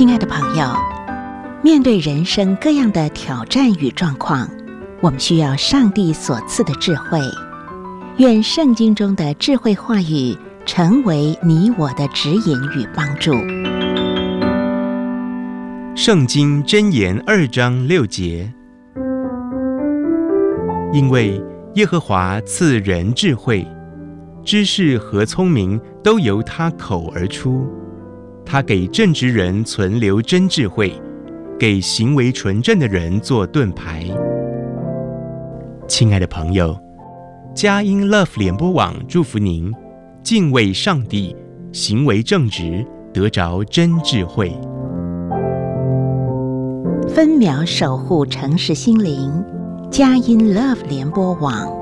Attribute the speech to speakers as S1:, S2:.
S1: 亲爱的朋友，面对人生各样的挑战与状况，我们需要上帝所赐的智慧。愿圣经中的智慧话语成为你我的指引与帮助。
S2: 圣经箴言2章6节，因为耶和华赐人智慧，知识和聪明都由他口而出。他给正直人存留真智慧，给行为纯正的人做盾牌。亲爱的朋友，佳音 Love 联播网祝福您，敬畏上帝，行为正直，得着真智慧。
S1: 分秒守护城市心灵，佳音 Love 联播网。